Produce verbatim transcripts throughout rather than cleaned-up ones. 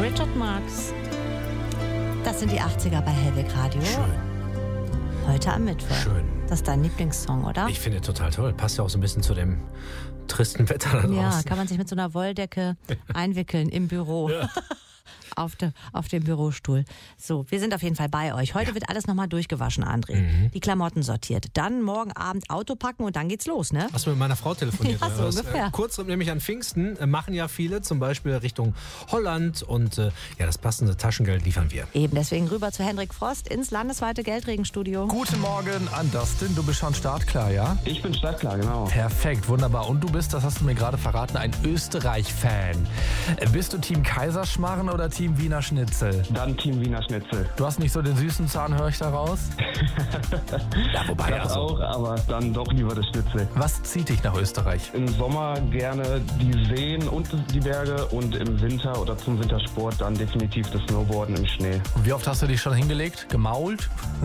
Richard Marx. Das sind die achtziger bei Hellweg Radio. Schön. Heute am Mittwoch. Schön. Das ist dein Lieblingssong, oder? Ich finde total toll. Passt ja auch so ein bisschen zu dem tristen Wetter da draußen. Ja, kann man sich mit so einer Wolldecke einwickeln im Büro. Ja. Auf, de, auf dem Bürostuhl. So, wir sind auf jeden Fall bei euch. Heute ja. wird alles nochmal durchgewaschen, André. Mhm. Die Klamotten sortiert. Dann morgen Abend Auto packen und dann geht's los, ne? Hast du mit meiner Frau telefoniert? Ja, so ungefähr. Äh, kurz nämlich an Pfingsten äh, machen ja viele, zum Beispiel Richtung Holland. Und äh, ja, das passende Taschengeld liefern wir. Eben, deswegen rüber zu Hendrik Frost ins landesweite Geldregenstudio. Guten Morgen an Dustin. Du bist schon startklar, ja? Ich bin startklar, genau. Perfekt, wunderbar. Und du bist, das hast du mir gerade verraten, ein Österreich-Fan. Äh, bist du Team Kaiserschmarren oder Team Wiener Schnitzel? Dann Team Wiener Schnitzel. Du hast nicht so den süßen Zahn, höre ich da raus? Ja, wobei das also. auch, aber dann doch lieber das Schnitzel. Was zieht dich nach Österreich? Im Sommer gerne die Seen und die Berge und im Winter oder zum Wintersport dann definitiv das Snowboarden im Schnee. Und wie oft hast du dich schon hingelegt? Gemault?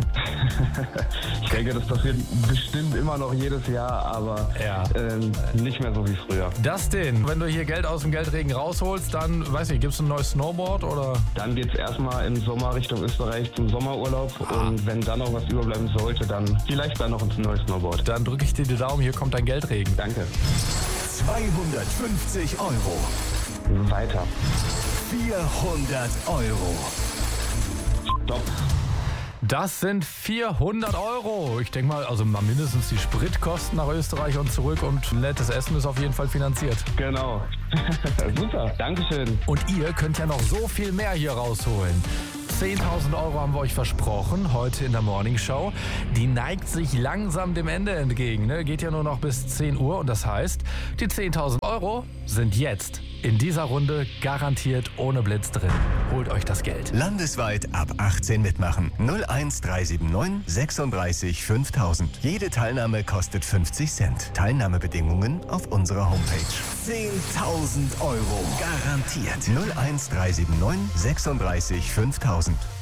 Ich denke, das passiert bestimmt immer noch jedes Jahr, aber ja. ähm, nicht mehr so wie früher. Dustin, wenn du hier Geld aus dem Geldregen rausholst, dann, weiß nicht, gibst du ein neues Snowboard oder? Dann geht's erstmal im Sommer Richtung Österreich zum Sommerurlaub ah. und wenn dann noch was überbleiben sollte, dann vielleicht dann noch ein neues Snowboard. Dann drücke ich dir die Daumen, hier kommt dein Geldregen. Danke. zweihundertfünfzig Euro. Weiter. vierhundert Euro. Stopp. Das sind vierhundert Euro. Ich denke mal, also mal mindestens die Spritkosten nach Österreich und zurück und nettes Essen ist auf jeden Fall finanziert. Genau. Super, Dankeschön. Und ihr könnt ja noch so viel mehr hier rausholen. zehntausend Euro haben wir euch versprochen, heute in der Morning Show. Die neigt sich langsam dem Ende entgegen. Ne? Geht ja nur noch bis zehn Uhr und das heißt, die zehntausend Euro sind jetzt in dieser Runde garantiert ohne Blitz drin. Holt euch das Geld. Landesweit ab achtzehn mitmachen. null eins drei sieben neun sechsunddreißig fünftausend. Jede Teilnahme kostet fünfzig Cent. Teilnahmebedingungen auf unserer Homepage. zehntausend Euro garantiert. null eins drei sieben neun sechsunddreißig fünftausend.